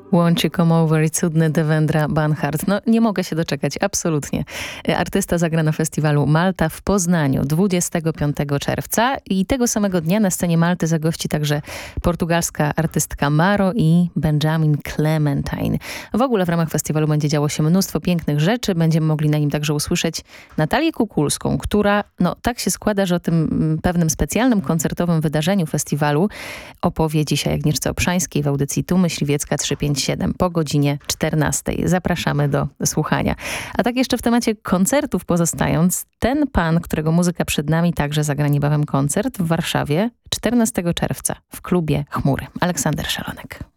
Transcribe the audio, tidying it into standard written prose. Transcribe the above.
Won't You Come Over i cudny Devendra Banhart. No nie mogę się doczekać, absolutnie. Artysta zagra na festiwalu Malta w Poznaniu 25 czerwca i tego samego dnia na scenie Malty zagości także portugalska artystka Maro i Benjamin Clementine. W ogóle w ramach festiwalu będzie działo się mnóstwo pięknych rzeczy. Będziemy mogli na nim także usłyszeć Natalię Kukulską, która, no tak się składa, że o tym pewnym specjalnym koncertowym wydarzeniu festiwalu opowie dzisiaj Agnieszce Obszańskiej w audycji Tu Myśliwiecka 357 po godzinie 14. Zapraszamy do słuchania. A tak jeszcze w temacie koncertów pozostając, ten pan, którego muzyka przed nami, także zagra niebawem koncert w Warszawie 14 czerwca w klubie Chmury. Aleksander Szalonek.